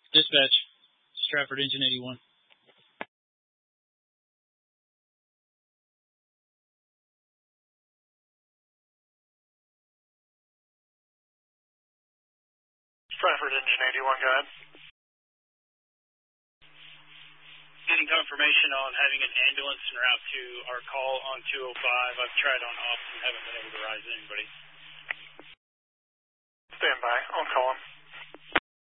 Dispatch, Stratford Engine 81. Stratford Engine 81, go ahead. Getting confirmation on having an ambulance en route to our call on 205. I've tried on off and haven't been able to rise anybody. Stand by. On call him.